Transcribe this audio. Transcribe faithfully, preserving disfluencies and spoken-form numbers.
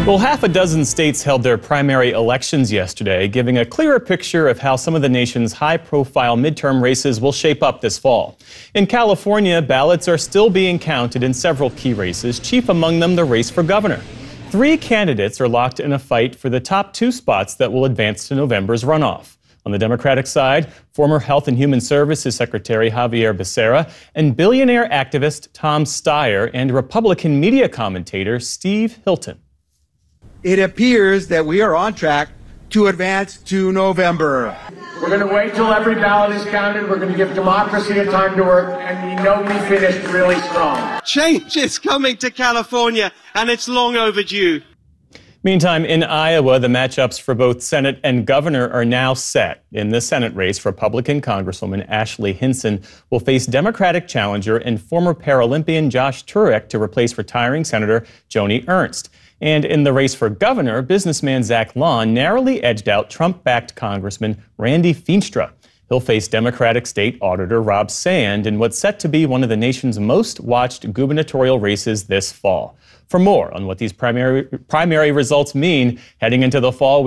Well, half a dozen states held their primary elections yesterday, giving a clearer picture of how some of the nation's high-profile midterm races will shape up this fall. In California, ballots are still being counted in several key races, chief among them the race for governor. Three candidates are locked in a fight for the top two spots that will advance to November's runoff. On the Democratic side, former Health and Human Services Secretary Xavier Becerra and billionaire activist Tom Steyer and Republican media commentator Steve Hilton. It appears that we are on track to advance to November. We're going to wait till every ballot is counted. We're going to give democracy a time to work, and we know we finished really strong. Change is coming to California, and it's long overdue. Meantime, in Iowa, the matchups for both Senate and governor are now set. In the Senate race, Republican Congresswoman Ashley Hinson will face Democratic challenger and former Paralympian Josh Turek to replace retiring Senator Joni Ernst. And in the race for governor, businessman Zach Long narrowly edged out Trump-backed Congressman Randy Feenstra. He'll face Democratic State Auditor Rob Sand in what's set to be one of the nation's most watched gubernatorial races this fall. For more on what these primary, primary results mean heading into the fall,